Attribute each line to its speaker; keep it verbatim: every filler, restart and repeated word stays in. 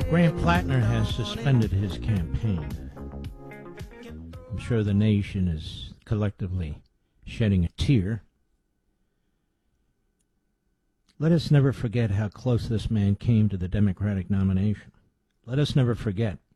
Speaker 1: Grant Plattner has suspended his campaign. I'm sure the nation is collectively shedding a tear. Let us never forget how close this man came to the Democratic nomination. Let us never forget